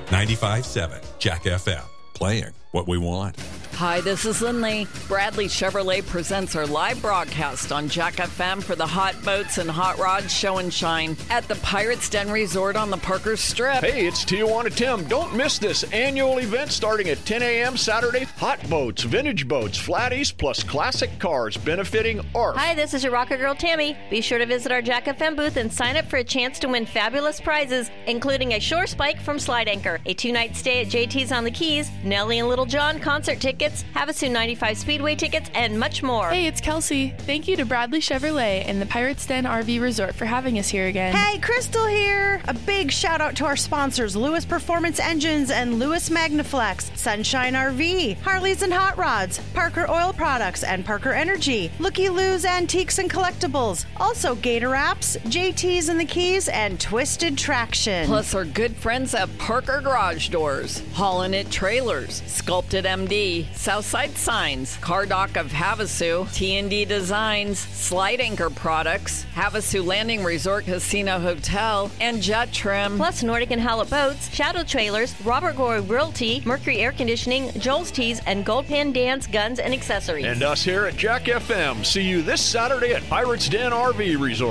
95.7 Jack FM. Playing what we want. Hi, this is Lindley. Bradley Chevrolet presents our live broadcast on Jack FM for the Hot Boats and Hot Rods Show and Shine at the Pirates Den Resort on the Parker Strip. Hey, it's Tijuana Tim. Don't miss this annual event starting at 10 a.m. Saturday. Hot boats, vintage boats, flatties, plus classic cars benefiting ARF. Hi, this is your rocker girl, Tammy. Be sure to visit our Jack FM booth and sign up for a chance to win fabulous prizes, including a shore spike from Slide Anchor, a 2-night stay at JT's on the Keys, Nellie and Little John concert tickets, Havasu 95 Speedway tickets, and much more. Hey, it's Kelsey. Thank you to Bradley Chevrolet and the Pirates Den RV Resort for having us here again. Hey, Crystal here. A big shout out to our sponsors, Lewis Performance Engines and Lewis Magnaflex, Sunshine RV, Harleys and Hot Rods, Parker Oil Products and Parker Energy, Looky Lou's Antiques and Collectibles, also Gator Apps, JT's in the Keys, and Twisted Traction. Plus our good friends at Parker Garage Doors, Haulin' It Trailers, Sculpted MD, Southside Signs, Car Dock of Havasu, T&D Designs, Slide Anchor Products, Havasu Landing Resort Casino Hotel, and Jet Trim. Plus Nordic and Hallett Boats, Shadow Trailers, Robert Gory Realty, Mercury Air Conditioning, Joel's Tees, and Gold Pan Dance Guns and Accessories. And us here at Jack FM. See you this Saturday at Pirates Den RV Resort.